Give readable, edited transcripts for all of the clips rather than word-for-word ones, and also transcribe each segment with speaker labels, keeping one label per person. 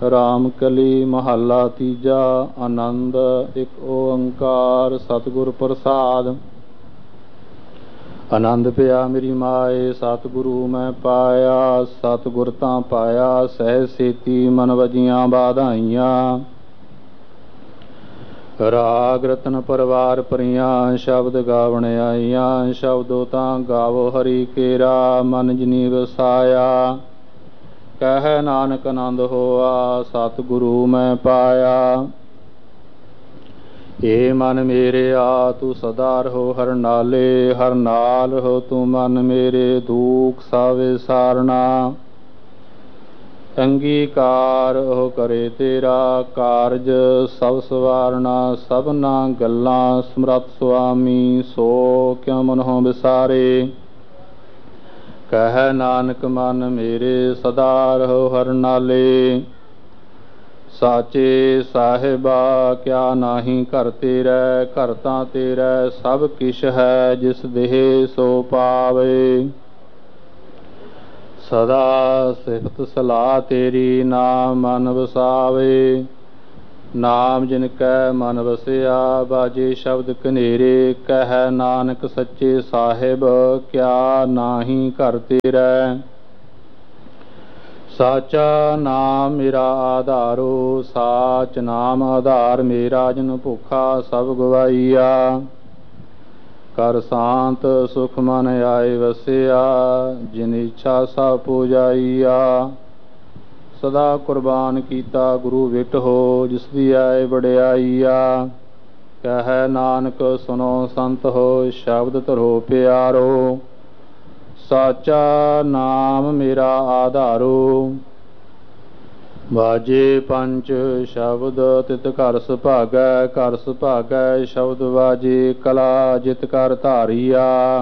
Speaker 1: ਰਾਮ ਕਲੀ ਮਹੱਲਾ ਤੀਜਾ। ਆਨੰਦ ਇੱਕ ਓੰਕਾਰ ਸਤਿਗੁਰ ਪ੍ਰਸਾਦ। ਆਨੰਦ ਪਿਆ ਮੇਰੀ ਮਾਏ ਸਤਿਗੁਰੂ ਮੈਂ ਪਾਇਆ। ਸਤਿਗੁਰ ਤਾਂ ਪਾਇਆ ਸਹਿ ਸੇਤੀ ਮਨ ਵਜੀਆਂ ਬਾਧਾਈਆਂ। ਰਾਗ ਰਤਨ ਪਰਵਾਰ ਪਰੀਆਂ ਸ਼ਬਦ ਗਾਵਣ ਆਈਆਂ। ਸ਼ਬਦੋ ਤਾਂ ਗਾਵੋ ਹਰੀ ਕੇਰਾ ਮਨ ਜਿਨੀ ਵਸਾਇਆ। ਕਹਿ ਨਾਨਕ ਆਨੰਦ ਹੋਆ ਸਤਿਗੁਰੂ ਮੈਂ ਪਾਇਆ। ਏ ਮਨ ਮੇਰੇ ਆ ਤੂੰ ਸਦਾ ਰਹੋ ਹਰ ਨਾਲੇ। ਹਰ ਨਾਲ ਰਹੋ ਤੂੰ ਮਨ ਮੇਰੇ ਦੁਖ ਸਭ ਵਿਸਾਰਨਾ। ਅੰਗੀਕਾਰ ਉਹ ਕਰੇ ਤੇਰਾ ਕਾਰਜ ਸਭ ਸਵਾਰਨਾ। ਸਭਨਾ ਗੱਲਾਂ ਸਮਰੱਥ ਸੁਆਮੀ ਸੋ ਕਿਉ ਮਨਹੁ ਵਿਸਾਰੇ। ਕਹਿ ਨਾਨਕ ਮਨ ਮੇਰੇ ਸਦਾ ਰਹੋ ਹਰ ਨਾਲੇ। ਸਾਚੇ ਸਾਹਿਬਾ ਕਿਆ ਨਾਹੀ ਘਰ ਤੇਰੈ। ਘਰ ਤਾਂ ਤੇਰੈ ਸਭ ਕਿਛ ਹੈ ਜਿਸ ਦੇਹ ਸੋ ਪਾਵੇ। ਸਦਾ ਸਿਫਤ ਸਲਾਹ ਤੇਰੀ ਨਾਮ ਮਨ ਵਸਾਵੇ। ਨਾਮ ਜਿਨ ਕੈ ਮਨ ਵਸਿਆ ਬਾਜੇ ਸ਼ਬਦ ਕਨੇਰੇ। ਕਹਿ ਨਾਨਕ ਸੱਚੇ ਸਾਹਿਬ ਕਿਆ ਨਾਹੀ ਘਰ ਤੇਰੈ। ਸਾਚਾ ਨਾਮ ਮੇਰਾ ਆਧਾਰੋ ਸਾਚ ਨਾਮ ਆਧਾਰ ਮੇਰਾ। ਜਿਨ ਭੁੱਖਾ ਸਭ ਗਵਾਈਆ ਕਰ ਸ਼ਾਂਤ ਸੁਖ ਮਨ ਆਏ ਵਸਿਆ। ਜਿਨ ਇੱਛਾ ਸਭ ਪੁਜਾਈਆ। ਸਦਾ ਕੁਰਬਾਨ ਕੀਤਾ ਗੁਰੂ ਵਿਟਹੁ ਜਿਸ ਦੀ ਆਏ ਵਡਿਆਈਆ। ਕਹਿ ਨਾਨਕ ਸੁਨੋ ਸੰਤ ਹੋ ਸ਼ਬਦ ਧਰੋ ਪਿਆਰੋ। ਸਾਚਾ ਨਾਮ ਮੇਰਾ ਆਧਾਰੋ। ਬਾਜੇ ਪੰਚ ਸ਼ਬਦ ਤਿਤ ਘਰ ਸੁਭਾਗੈ। ਘਰ ਸੁਭਾਗੈ ਸ਼ਬਦ ਬਾਜੇ ਕਲਾ ਜਿਤ ਕਰ ਧਾਰੀਆ।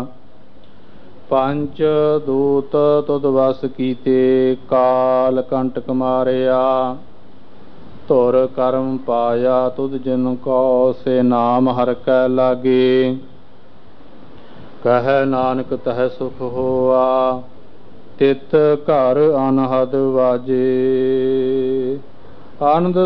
Speaker 1: ਪੰਚ ਦੂਤ ਤੁਧ ਵਸ ਕੀਤੇ ਕਾਲ ਕੰਟਕ ਮਾਰਿਆ। ਧੁਰ ਕਰਮ ਪਾਇਆ ਤੁਧ ਜਿਨ ਕੋ ਸੇ ਨਾਮ ਹਰਿ ਕੈ ਲਾਗੇ। ਕਹਿ ਨਾਨਕ ਤਹਿ ਸੁਖ ਹੋਆ ਤਿਤ ਘਰ ਅਨਹਦ ਵਾਜੇ। ਆਨੰਦ